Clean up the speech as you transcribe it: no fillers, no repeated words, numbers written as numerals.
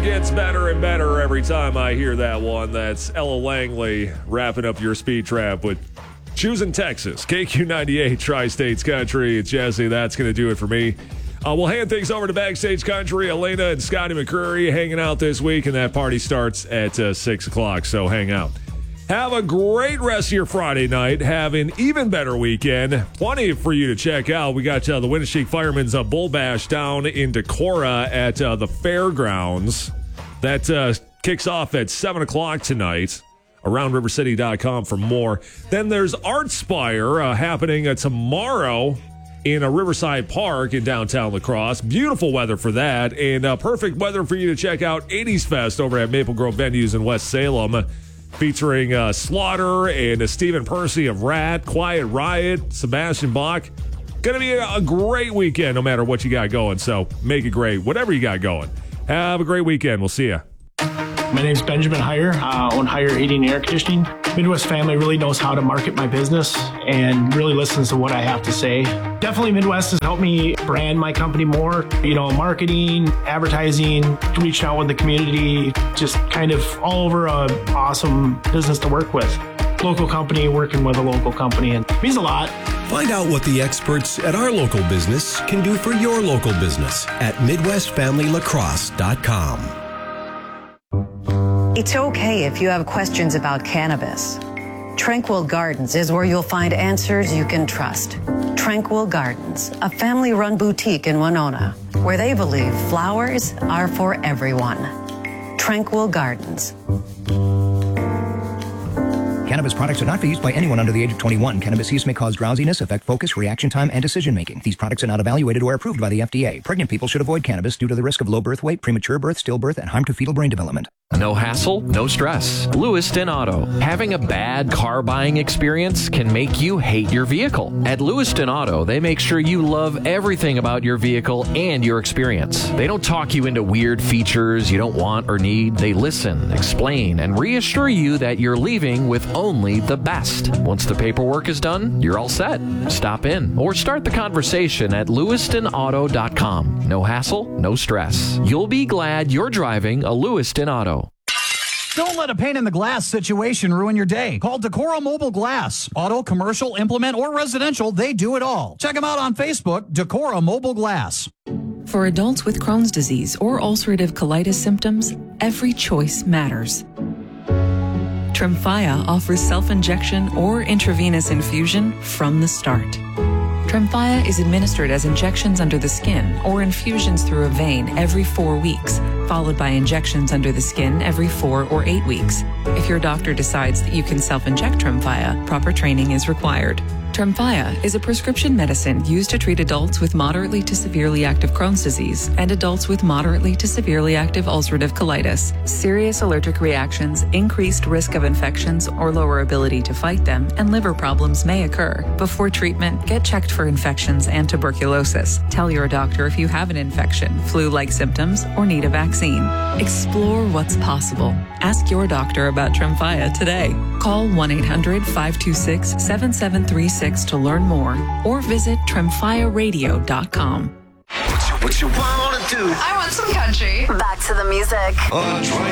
gets better and better every time I hear that one. That's Ella Langley wrapping up your speed trap with Choosing Texas. KQ98 Tri-States Country. It's Jesse. That's going to do it for me. We'll hand things over to Backstage Country. Elena and Scotty McCreary hanging out this week, and that party starts at 6 o'clock, so hang out. Have a great rest of your Friday night. Have an even better weekend. Plenty for you to check out. We got the Winneshiek Firemen's Bull Bash down in Decorah at the fairgrounds. That kicks off at 7 o'clock tonight. AroundRiverCity.com for more. Then there's Artspire happening tomorrow in Riverside Park in downtown La Crosse. Beautiful weather for that, and perfect weather for you to check out 80s Fest over at Maple Grove Venues in West Salem, featuring Slaughter and Stephen Percy of Rat, Quiet Riot, Sebastian Bach. Going to be a great weekend no matter what you got going, so make it great, whatever you got going. Have a great weekend. We'll see you. My name's Benjamin Heyer. Own Heyer Heating and Air Conditioning. Midwest family really knows how to market my business and really listens to what I have to say. Definitely Midwest has helped me brand my company more. Marketing, advertising, reaching out with the community, just kind of all over a awesome business to work with. Local company working with a local company, and it means a lot. Find out what the experts at our local business can do for your local business at MidwestFamilyLacrosse.com. It's okay if you have questions about cannabis. Tranquil Gardens is where you'll find answers you can trust. Tranquil Gardens, a family-run boutique in Winona, where they believe flowers are for everyone. Tranquil Gardens. Cannabis products are not for use by anyone under the age of 21. Cannabis use may cause drowsiness, affect focus, reaction time, and decision-making. These products are not evaluated or approved by the FDA. Pregnant people should avoid cannabis due to the risk of low birth weight, premature birth, stillbirth, and harm to fetal brain development. No hassle, no stress. Lewiston Auto. Having a bad car buying experience can make you hate your vehicle. At Lewiston Auto, they make sure you love everything about your vehicle and your experience. They don't talk you into weird features you don't want or need. They listen, explain, and reassure you that you're leaving with only the best. Once the paperwork is done, you're all set. Stop in or start the conversation at lewistonauto.com. No hassle, no stress. You'll be glad you're driving a Lewiston Auto. Don't let a pane in the glass situation ruin your day. Call Decorah Mobile Glass. Auto, commercial, implement, or residential, they do it all. Check them out on Facebook, Decorah Mobile Glass. For adults with Crohn's disease or ulcerative colitis symptoms, every choice matters. Tremfya offers self-injection or intravenous infusion from the start. Tremfya is administered as injections under the skin or infusions through a vein every 4 weeks, followed by injections under the skin every 4 or 8 weeks. If your doctor decides that you can self-inject Tremfya, proper training is required. Tremfya is a prescription medicine used to treat adults with moderately to severely active Crohn's disease and adults with moderately to severely active ulcerative colitis. Serious allergic reactions, increased risk of infections or lower ability to fight them, and liver problems may occur. Before treatment, get checked for infections and tuberculosis. Tell your doctor if you have an infection, flu-like symptoms, or need a vaccine. Explore what's possible. Ask your doctor about Tremfya today. Call 1-800-526-7736 to learn more, or visit TremfyaRadio.com. What you want to do? I want some country. Back to the music. On